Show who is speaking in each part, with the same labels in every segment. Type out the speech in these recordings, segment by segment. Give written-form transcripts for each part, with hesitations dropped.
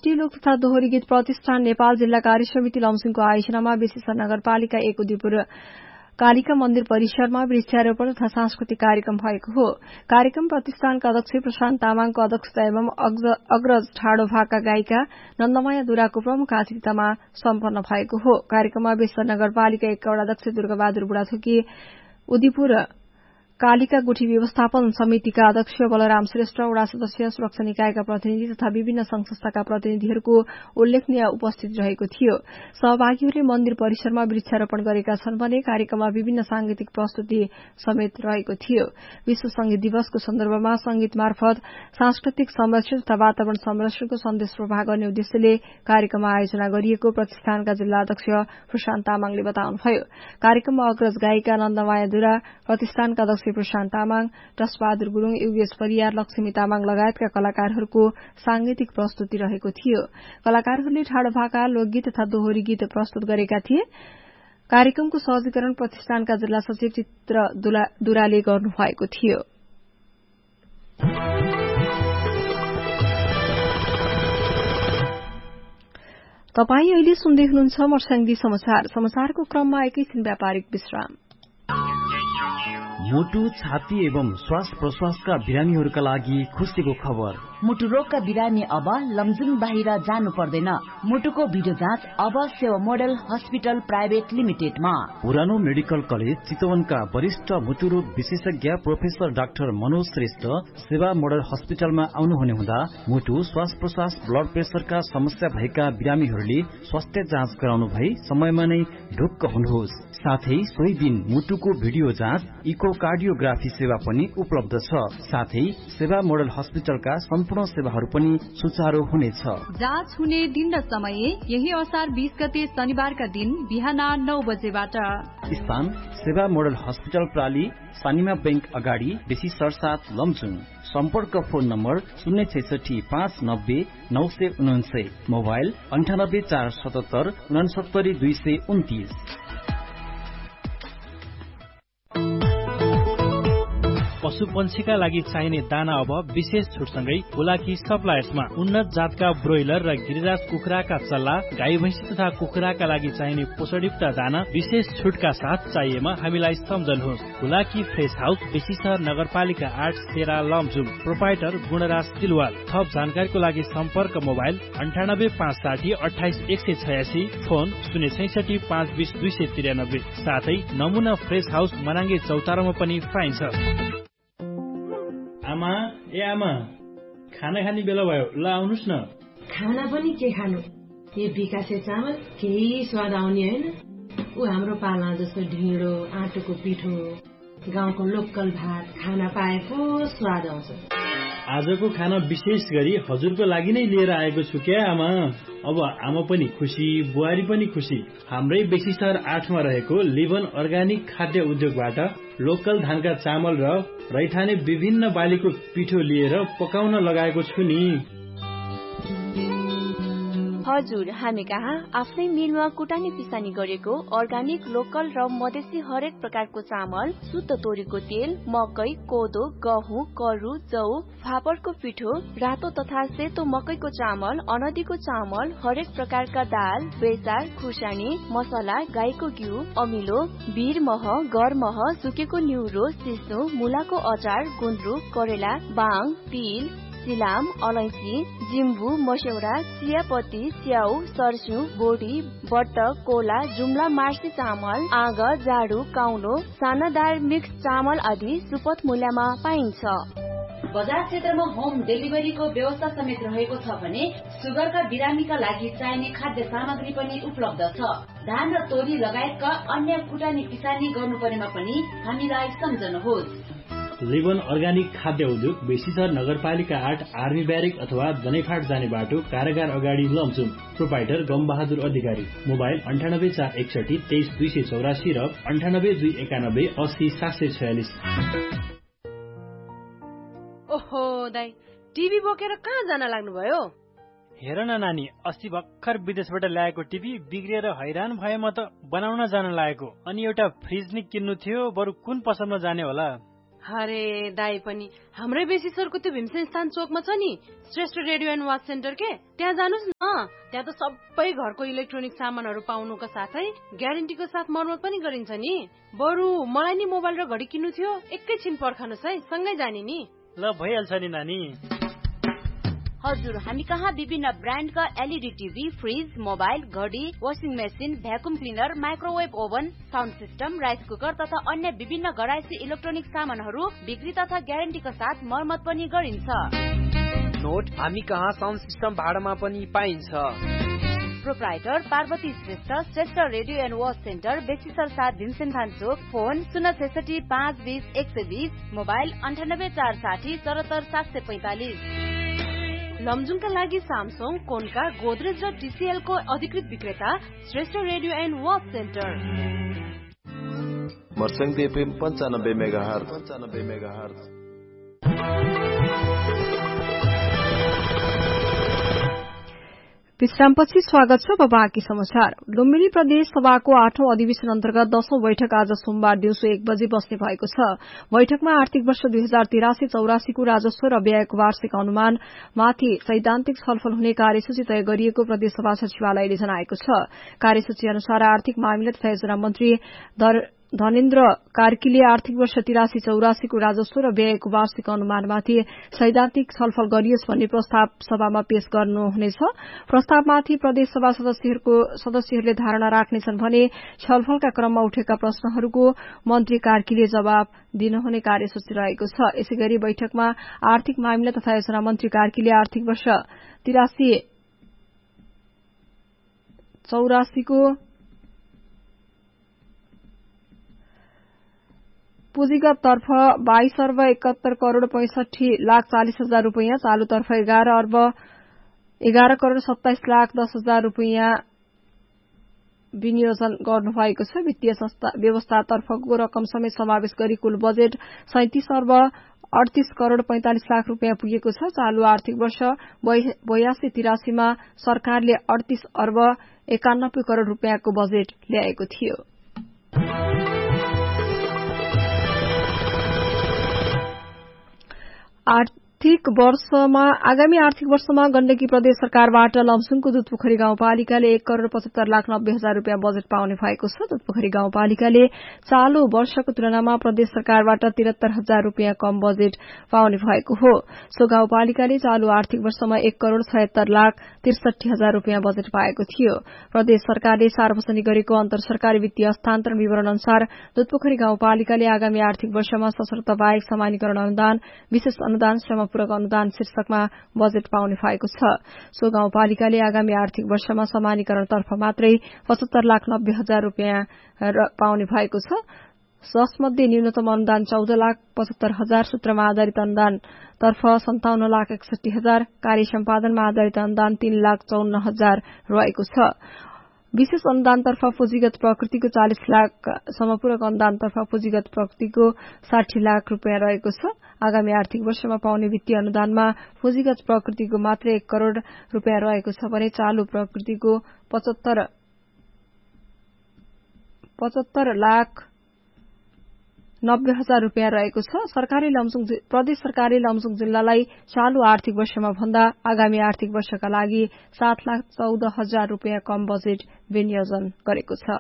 Speaker 1: राष्ट्रिय लोक तथा दोहोरी गीत प्रतिष्ठान नेपाल जिल्ला कार्य समिति लमजुङको आयोजनामा विशेषज्ञ नगरपालिका 1 उदयपुर कालिका मन्दिर परिसरमा वृक्षारोपण तथा सांस्कृतिक कार्यक्रम भएको हो। कार्यक्रम प्रतिष्ठानका अध्यक्ष प्रशान्त तामाङको अध्यक्षता एवं अग्रज ठाडो भाका गायिका नन्दमाया दुराको प्रमुख आतिथ्यमा सम्पन्न भएको हो। कार्यक्रममा विशेषज्ञ नगरपालिका 1 का अध्यक्ष दुर्गाबहादुर बुढाथोकी, उदयपुर कालिका गुठी व्यवस्थापन समितिका अध्यक्ष बलराम श्रेष्ठ, वडा सदस्य, सुरक्षा निकायका प्रतिनिधि तथा विभिन्न संघ संस्थाका प्रतिनिधिहरूको उल्लेखनीय उपस्थिति रहेको थियो। सहभागीहरूले मन्दिर परिसरमा वृक्षारोपण गरेका छन् भने कार्यक्रममा विभिन्न सांगीतिक प्रस्तुति समेत रहेको थियो। विश्व संगीत दिवसको सन्दर्भमा संगीत मार्फत सांस्कृतिक संरक्षण तथा वातावरण संरक्षणको सन्देश प्रवाह गर्ने उद्देश्यले कार्यक्रममा आयोजना गरिएको प्रतिष्ठानका जिल्ला अध्यक्ष प्रशान्त तामाङले बताउनुभयो। कार्यक्रममा अग्रज गायिका नन्दमाया दुरा, प्रतिष्ठानका अध्यक्ष प्रशान्त तामाङ, टसबहादुर गुरूङ, योगेश परियार, लक्ष्मी तामाङ लगायतका कलाकारहरूको सांगीतिक प्रस्तुति रहेको थियो। कलाकारहरूले ठाडो भाका, लोकगीत तथा दोहोरी गीत प्रस्तुत गरेका थिए। कार्यक्रमको सहजीकरण प्रतिष्ठानका जिल्ला सचिव चित्र दुराले गर्नुभएको थियो। तपाई अहिले सुन्दै हुनुहुन्छ मर्स्याङ्दी समाचार। समाचारको क्रममा एकैछिन व्यापारिक विश्राम।
Speaker 2: मुटु, छाती एवं श्वास प्रश्वासका बिरामीहरूका लागि खुसीको खबर।
Speaker 3: मुटु रोगका बिरामी अब लमजुङ बाहिर जानु पर्दैन। मुटुको भिडियो जाँच अब सेवा मोडल हस्पिटल प्राइभेट लिमिटेडमा।
Speaker 2: पुरानो मेडिकल कलेज चितवनका वरिष्ठ मुटुरोग विशेषज्ञ प्रोफेसर डाक्टर मनोज श्रेष्ठ सेवा मोडल हस्पिटलमा आउनुहुने हुँदा मुटु, श्वास प्रश्वास, ब्लड प्रेसरका समस्या भएका बिरामीहरूले स्वास्थ्य जाँच गराउनु भई समयमा नै ढुक्क हुनुहोस्। साथै सोही दिन मुटुको भिडियो जाँच, इकोकार्डियोग्राफी सेवा पनि उपलब्ध छ। साथै सेवा मोडल हस्पिटलका सम्पूर्ण सेवाहरू पनि सुचारू हुनेछ।
Speaker 4: जाँच हुने दिन र समय यही असार 20 गते शनिबारका दिन बिहान 9 बजेबाट।
Speaker 2: स्थान सेवा मोडल हस्पिटल प्राली, सानिमा बैंक अगाडि, बेसी सरसाथ लमजुङ। सम्पर्क फोन नम्बर 066 590 999, मोबाइल 98 477 69 229।
Speaker 5: पशु पंक्षीका लागि चाहिने दाना अब विशेष छुटसँगै हुलाकी सप्लायर्समा। उन्नत जातका ब्रोइलर र गिरिराज कुखुराका चल्ला, गाई भैँसी तथा कुखुराका लागि चाहिने पोषणयुक्त दाना विशेष छुटका साथ चाहिएमा हामीलाई सम्झनुहोस्। हुलाकी फ्रेश हाउस, बेसी सहर नगरपालिका 8, सेरा लमजुङ। प्रोपाइटर गुणराज तिलवाल। थप जानकारीको लागि सम्पर्क मोबाइल 98 560 28 186, फोन 066 520 293। साथै नमुना फ्रेश हाउस मनाङ्गे चौतारामा पनि पाइन्छ।
Speaker 6: आमा, ए आमा, खाना खाने बेला भयो, ल आउनुस् न।
Speaker 7: खाना पनि के खानु, यो विकासे चामल केही स्वाद आउने होइन। ऊ हाम्रो पाला जस्तो ढिँडो, आँटोको पिठो, गाउँको लोकल भात खाना पाएको स्वाद आउँछ।
Speaker 6: आजको खाना विशेष गरी हजुरको लागि नै लिएर आएको छु क्या आमा। अब आमा पनि खुसी, बुहारी पनि खुसी। हाम्रै बेसी सहर 8 मा रहेको लिभन अर्ग्यानिक खाद्य उद्योगबाट लोकल धानका चामल र रैथाने विभिन्न बालीको पिठो लिएर पकाउन लगाएको छु नि।
Speaker 8: हजुर, हामी कहाँ आफ्नै मिलमा कुटानी पिसानी गरेको अर्ग्यानिक, लोकल र मधेसी हरेक प्रकारको चामल, शुद्ध तोरीको तेल, मकै, कोदो, गहुँ, करु, जौ, फापरको पिठो, रातो तथा सेतो मकैको चामल, अनदीको चामल, हरेक प्रकारका दाल, बेसार, खुर्सानी, मसला, गाईको घिउ, अमिलो, बिरमह, गरमह, सुकेको न्युरो, सिस्नो, मुलाको अचार, गुन्द्रुक, करेला, बाङ, तिल, सिलाम, अलैँची, जिम्बु, मस्यौरा, चियापत्ती, स्याउ, सरसु, बोडी, बट्ट, कोला, जुम्ला, मार्सी चामल, आग, जाडु, काउलो, सानादार मिक्स चामल आदि सुपथ मूल्यमा पाइन्छ।
Speaker 3: बजार क्षेत्रमा होम डेलिभरीको व्यवस्था समेत रहेको छ भने सुगरका बिरामीका लागि चाहिने खाद्य सामग्री पनि उपलब्ध छ। धान र तोरी लगायतका अन्य कुटानी पिसानी गर्नु परेमा पनि हामीलाई सम्झनुहोस्।
Speaker 6: लिभन अर्ग्यानिक खाद्य उद्योग, बेसीसर नगरपालिका 8, आर्मी ब्यारेक अथवा दनैफाट जाने बाटो, कारागार अगाडि लमजुङ। प्रोपाइटर गमबहादुर अधिकारी। मोबाइल 98 461 23 284 र 98 291 80 746।
Speaker 9: ओहो दाइ, टिभी बोकेर कहाँ जान लाग्नुभयो?
Speaker 5: हेर न नानी, अस्ति भर्खर विदेशबाट ल्याएको टिभी बिग्रिएर हैरान भए म त बनाउन जान लागेको। अनि एउटा फ्रिज नि किन्नु थियो, बरु कुन पसलमा जाने होला?
Speaker 9: अरे दाई पनि हाम्रै बेसीसरको त्यो भीमसेन स्थान चोकमा छ नि Shrestha radio and watch centre के, त्यहाँ जानुस् न। त्यहाँ त सबै घरको इलेक्ट्रोनिक सामानहरू पाउनुका साथै ग्यारेन्टीको साथ मर्मत पनि गरिन्छ नि। बरु मलाई नि मोबाइल र घडी किन्नु थियो, एकैछिन पर्खनुस् है, सँगै जाने नि।
Speaker 5: ल भइहाल्छ नि नानी।
Speaker 3: हजुर, हामी कहाँ विभिन्न ब्रान्डका एलईडी टिभी, फ्रिज, मोबाइल, घडी, washing machine, vacuum cleaner, microwave oven, sound system, rice cooker तथा अन्य विभिन्न घरायसी इलेक्ट्रोनिक सामानहरू बिक्री तथा ग्यारेन्टीका साथ मर्मत पनि गरिन्छ।
Speaker 10: नोट, हामी कहाँ साउन्ड सिस्टम भाडामा पनि पाइन्छ।
Speaker 3: Proprietor Parvati Shrestha, Shrestha radio and watch centre, बेसीसर 7 Bhimsen Chowk, phone 066 520 120, mobile 98 460 74 745। लमजुङका लागि सामसङ, कोनका, गोदरेज र टीसीएल को अधिकृत विक्रेता Shrestha radio and watch centre.
Speaker 11: मर्सङ्गी FM 95 megahertz.
Speaker 1: विश्रामपछि स्वागत छ। बाँकी समाचार। लुम्बिनी प्रदेश सभाको 8औं अधिवेशन अन्तर्गत 10औं बैठक आज सोमबार दिउँसो 1 बजे बस्ने भएको छ। बैठकमा आर्थिक वर्ष 2083-84 को राजस्व र व्ययको वार्षिक अनुमानमाथि सैद्धान्तिक छलफल हुने कार्यसूची तय गरिएको प्रदेश सभा सचिवालयले जनाएको छ। कार्यसूची अनुसार आर्थिक मामिला तथा योजना मन्त्री धनेन्द्र कार्कीले आर्थिक वर्ष 83-84 को राजस्व र व्ययको वार्षिक अनुमानमाथि सैद्धान्तिक छलफल गरियोस् भन्ने प्रस्ताव सभामा पेश गर्नुहुनेछ। प्रस्तावमाथि प्रदेश सभा सदस्यहरूले धारणा राख्नेछन् भने छलफलका क्रममा उठेका प्रश्नहरूको मन्त्री कार्कीले जवाब दिनुहुने कार्यसूची रहेको छ। यसैगरी बैठकमा आर्थिक मामिला तथा योजना मन्त्री कार्कीले आर्थिक वर्ष 83-84 को पुँजीगत तर्फ 22 अर्ब 71 करोड़ 65 लाख 40 हजार रूपियाँ, चालूतर्फ 11 करोड़ 27 लाख 10 हजार रूपियाँ विनियोजन गर्नुभएको छ। वित्तीय व्यवस्थातर्फको रकम समेत समावेश गरी कुल बजेट 37 अर्ब 38 करोड़ 45 लाख रूपियाँ पुगेको छ। चालू आर्थिक वर्ष 82-83 मा सरकारले 38 अर्ब 91 करोड़ रूपियाँको बजेट ल्याएको थियो। आगामी आर्थिक वर्षमा गण्डकी प्रदेश सरकारबाट लमसुङको दुधपोखरी गाउँपालिकाले 1 करोड़ 75 लाख 90 हजार रूपियाँ बजेट पाउने भएको छ। दुधपोखरी गाउँपालिकाले चालू वर्षको तुलनामा प्रदेश सरकारबाट 73 हजार रूपियाँ कम बजेट पाउने भएको हो। सो गाउँपालिकाले चालू आर्थिक वर्षमा 1 करोड़ 76 लाख 63 हजार रूपियाँ बजेट पाएको थियो। प्रदेश सरकारले सार्वजनिक गरेको अन्तर सरकारी वित्तीय हस्तान्तरण विवरण अनुसार दुधपोखरी गाउँपालिकाले आगामी आर्थिक वर्षमा सशर्त बाहेक समानीकरण अनुदान, विशेष अनुदान, श्रमपूरक अनुदान शीर्षकमा बजेट पाउने भएको छ। सो गाउँपालिकाले आगामी आर्थिक वर्षमा समानीकरणतर्फ मात्रै 75 लाख 90 हजार रूपियाँ पाउने भएको छ। जसमध्ये न्यूनतम अनुदान 14 लाख 75 हजार, सूत्रमा आधारित अनुदानतर्फ 57 लाख 61 हजार, कार्य सम्पादनमा आधारित अनुदान 3 लाख 54 हजार रहेको छ। विशेष अनुदानतर्फ पुँजीगत प्रकृतिको 40 लाख, समपूरक अनुदानतर्फ पुँजीगत प्रकृतिको 60 लाख रूपियाँ रहेको छ। आगामी आर्थिक वर्षमा पाउने वित्तीय अनुदानमा पुँजीगत प्रकृतिको मात्र 1 करोड़ रूपियाँ रहेको छ भने चालू प्रकृतिको 75 लाख 90 हजार रूपियाँ रहेको छ। प्रदेश सरकारले लमजुङ जिल्लालाई चालू आर्थिक वर्षमा भन्दा आगामी आर्थिक वर्षका लागि 7 लाख 14 हजार रूपियाँ कम बजेट विनियोजन गरेको छ।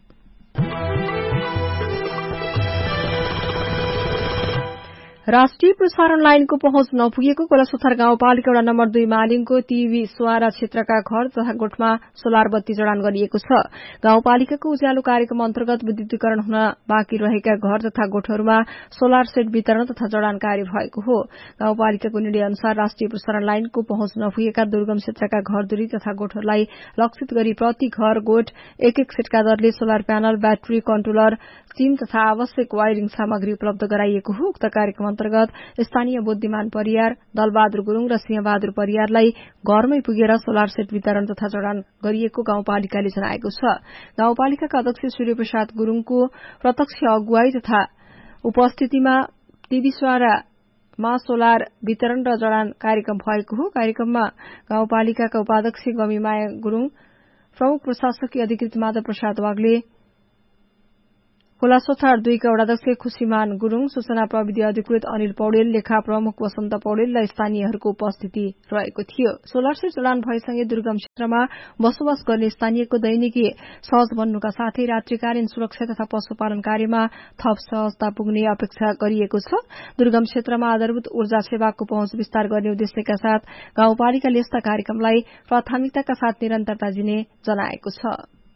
Speaker 1: राष्ट्रिय प्रसारण लाइनको पहुँच नपुगेको कोलासुथार गाउँपालिका वडा नम्बर 2 मालिङको टिभी स्वारा क्षेत्रका घर तथा गोठमा सोलर बत्ती जडान गरिएको छ। गाउँपालिकाको उज्यालो कार्यक्रम अन्तर्गत विद्युतीकरण हुन बाँकी रहेका घर तथा गोठहरूमा सोलर सेट वितरण तथा जडान कार्य भएको हो। गाउँपालिकाको निर्णय अनुसार राष्ट्रिय प्रसारण लाइनको पहुँच नपुगेका दुर्गम क्षेत्रका घरधुरी तथा गोठहरूलाई लक्षित गरी प्रति घर गोठ 1-1 सेटका दरले solar panel, battery, controller, SIM तथा आवश्यक वायरिङ सामग्री उपलब्ध गराइएको हो। उक्त कार्यक्रम अन्तर्गत स्थानीय बुद्धिमान परियार, दलबहादुर गुरूङ र सिंहबहादुर परियारलाई घरमै पुगेर सोलर सेट वितरण तथा जडान गरिएको गाउँपालिकाले जनाएको छ। गाउँपालिकाका अध्यक्ष सूर्यप्रसाद गुरूङको प्रत्यक्ष अगुवाई तथा उपस्थितिमा टिभी स्वारामा सोलर वितरण र जडान कार्यक्रम भएको हो। कार्यक्रममा गाउँपालिकाका उपाध्यक्ष गमीमाया गुरूङ, प्रमुख प्रशासकीय अधिकृत माधव प्रसाद वाग्ले, खोलासोथार 2 का वडाध्यक्ष खुशीमान गुरूङ, सूचना प्रविधि अधिकृत अनिल पौडेल, लेखा प्रमुख वसन्त पौडेल र स्थानीयहरूको उपस्थिति रहेको थियो। सोलर सेट जडान भएसँगै दुर्गम क्षेत्रमा बसोबास गर्ने स्थानीयको दैनिकी सहज बन्नुका साथै रात्रिकालीन सुरक्षा तथा पशुपालन कार्यमा थप सहजता पुग्ने अपेक्षा गरिएको छ। दुर्गम क्षेत्रमा आधारभूत ऊर्जा सेवाको पहुँच विस्तार गर्ने उद्देश्यका साथ गाउँपालिकाले यस्ता कार्यक्रमलाई प्राथमिकताका साथ निरन्तरता दिने जनाएको छ।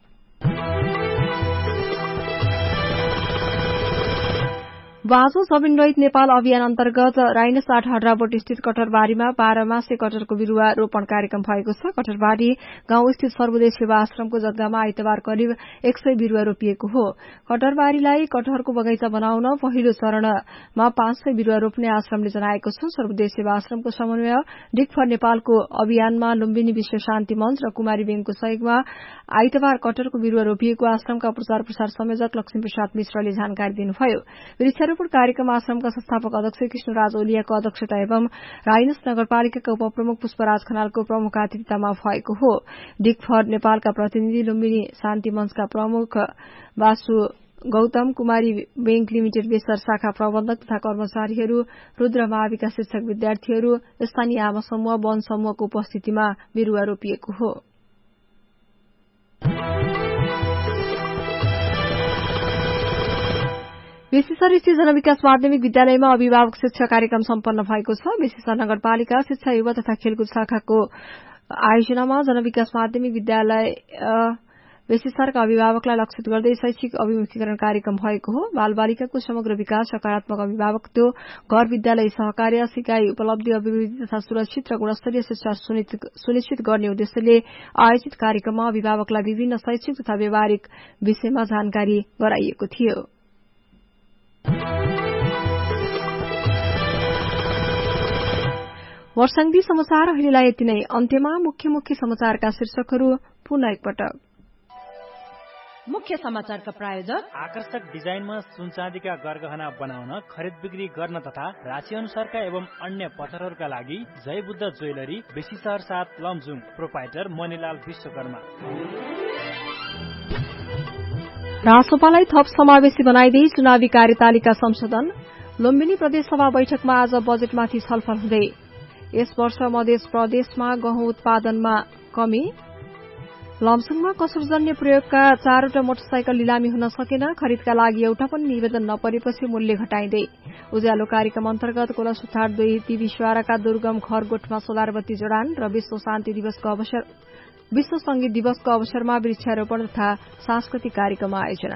Speaker 1: बाँझो जमिन रहित नेपाल अभियान अन्तर्गत राइनस 8 हड्राबोट स्थित कटरबारीमा 12 मासे कटरको बिरूवा रोपण कार्यक्रम भएको छ। कटरबारी गाउँ स्थित सर्वोदय सेवा आश्रमको जग्गामा आइतबार करिब 100 बिरूवा रोपिएको हो। कटरबारीलाई कटहरको बगैँचा बनाउन पहिलो चरणमा 500 बिरूवा रोप्ने आश्रमले जनाएको छ। सर्वोदय सेवा आश्रमको समन्वय डिक फर नेपालको अभियानमा लुम्बिनी विश्व शान्ति मञ्च र कुमारी बेङको सहयोगमा आइतबार कटहरको बिरूवा रोपिएको आश्रमका प्रचार प्रसार संयोजक लक्ष्मीप्रसाद मिश्रले जानकारी दिनुभयो। वृक्षारोपण कार्यक्रम आश्रमका संस्थापक अध्यक्ष कृष्णराज ओलियाको अध्यक्षता एवं राइनस नगरपालिकाका उपप्रमुख पुष्पराज खनालको प्रमुख अतिथितामा भएको हो। डिक फर नेपालका प्रतिनिधि लुम्बिनी शान्ति मञ्चका प्रमुख वासु गौतम, कुमारी बैंक लिमिटेड बेसर शाखा प्रबन्धक तथा कर्मचारीहरू, रुद्र माविका शिक्षक विद्यार्थीहरू, स्थानीय आमा समूह, वन समूहको उपस्थितिमा बिरूवा रोपिएको हो। बेसीसर स्थित जनविकास माध्यमिक विद्यालयमा अभिभावक शिक्षा कार्यक्रम सम्पन्न भएको छ। बेसीसर नगरपालिका शिक्षा युवा तथा खेलकुद शाखाको आयोजनामा जनविकास माध्यमिक विद्यालय बेसीसरका अभिभावकलाई लक्षित गर्दै शैक्षिक अभिमुखीकरण कार्यक्रम भएको हो। बालबालिकाको समग्र विकास, सकारात्मक अभिभावकत्व, घर विद्यालय सहकार्य, सिकाइ उपलब्धि, अभिवृद्धि तथा सुरक्षित र गुणस्तरीय शिक्षा सुनिश्चित गर्ने उद्देश्यले आयोजित कार्यक्रममा अभिभावकलाई विभिन्न शैक्षिक तथा व्यावहारिक विषयमा जानकारी गराइएको थियो। वर्षाङ्गी समाचार अहिलेलाई यति नै। अन्त्यमा मुख्य समाचारका शीर्षकहरू पुनः एकपटक।
Speaker 4: मुख्य समाचारका प्रायोजक
Speaker 5: आकर्षक डिजाइनमा सुनचाँदीका गरगहना बनाउन, खरिद बिक्री गर्न तथा राशि अनुसारका एवं अन्य पत्थरहरूका लागि जय बुद्ध ज्वेलरी, बेसीसर 7 लमजुङ, प्रोपाइटर मणिलाल विश्वकर्मा।
Speaker 1: रासोपालाई थप समावेशी बनाइदै चुनावी कार्यतालिका संशोधन। लुम्बिनी प्रदेशसभा बैठकमा आज बजेटमाथि छलफल हुँदै। यस वर्ष मध्य प्रदेशमा गहुँ उत्पादनमा कमी। लमसुङमा कसुरजन्य प्रयोगका 4वटा मोटरसाइकल लिलामी हुन सकेन। खरिदका लागि एउटा पनि निवेदन नपरेपछि मूल्य घटाइँदै। उज्यालो कार्यक्रम अन्तर्गत कोलासुथार 2 तिबिस्वाराका दुर्गम खरगोठमा सोलर बत्ती जडान र विश्व संगीत दिवसको अवसरमा वृक्षारोपण तथा सांस्कृतिक कार्यक्रम आयोजना।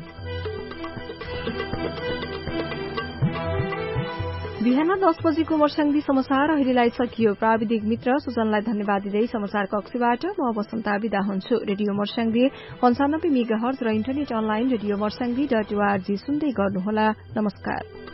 Speaker 1: बिहान 10 बजेको वर्षाङ्गी समाचार अहिलेलाई सकियो। प्राविधिक मित्र सुजनलाई धन्यवाद दिँदै समाचार कक्षबाट म वसन्ता बिदा हुन्छु। रेडियो वर्षाङ्गी 95 मेगाहर्ज र इन्टरनेट अनलाइन रेडियो वर्षाङ्गी.org सुन्दै गर्नुहोला। नमस्कार।